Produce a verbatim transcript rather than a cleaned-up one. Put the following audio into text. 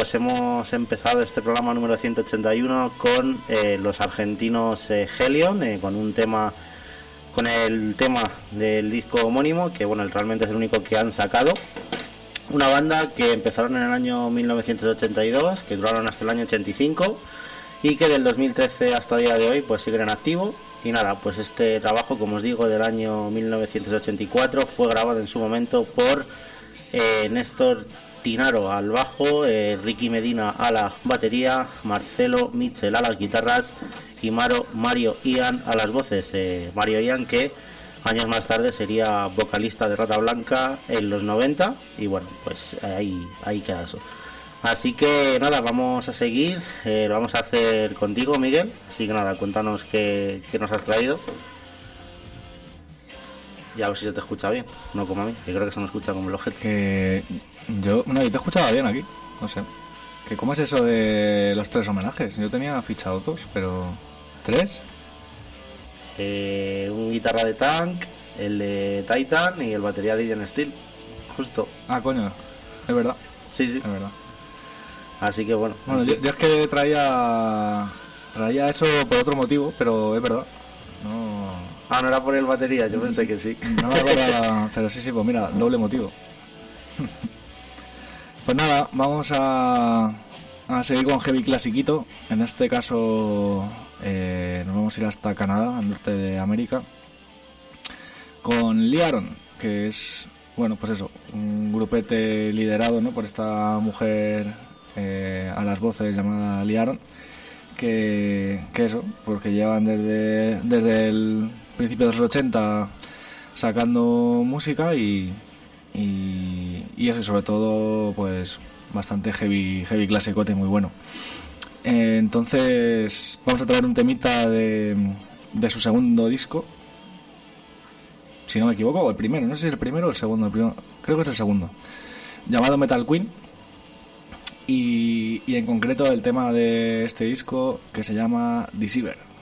pues hemos empezado este programa número ciento ochenta y uno con eh, los argentinos eh, Helion, eh, con un tema, con el tema del disco homónimo, que bueno, realmente es el único que han sacado. Una banda que empezaron en el año mil novecientos ochenta y dos, que duraron hasta el año ochenta y cinco y que del dos mil trece hasta el día de hoy pues siguen en activo. Y nada, pues este trabajo, como os digo, del año mil novecientos ochenta y cuatro fue grabado en su momento por eh, Néstor Tinaro al bajo, eh, Ricky Medina a la batería, Marcelo Mitchell a las guitarras y Maro, Mario Ian a las voces. eh, Mario Ian, que años más tarde sería vocalista de Rata Blanca en los noventa, y bueno, pues ahí, ahí queda eso. Así que nada, vamos a seguir, eh, lo vamos a hacer contigo, Miguel. Así que nada, cuéntanos qué, qué nos has traído. Y a ver si se te escucha bien, no como a mí, que creo que se me escucha como el ojete. Que yo, no, yo te escuchaba bien aquí, no sé. Que ¿cómo es eso de los tres homenajes? Yo tenía fichados dos, pero ¿tres? Eh, un guitarra de Tank, el de Titan y el batería de Ian Steel, justo. Ah, coño, es verdad. Sí, sí. Es verdad. Así que bueno. Bueno, yo, yo es que traía traía eso por otro motivo, pero es verdad. No. Ah, no era por el batería, yo pensé que sí. No me acuerdo, pero sí, sí, pues mira, doble motivo. Pues nada, vamos a, a seguir con heavy clasiquito. En este caso eh, nos vamos a ir hasta Canadá, al norte de América, con Lee Aaron, que es, bueno, pues eso, un grupete liderado, ¿no?, por esta mujer eh, a las voces llamada Lee Aaron, que, que eso, porque llevan desde, desde el principio de los ochenta sacando música y, y, y eso, y sobre todo pues bastante heavy, heavy clasicote, muy bueno. Eh, entonces vamos a traer un temita de, de su segundo disco, si no me equivoco, o el primero, no sé si es el primero o el segundo, el primero, creo que es el segundo, llamado Metal Queen. Y, y en concreto el tema de este disco, que se llama Deceiver.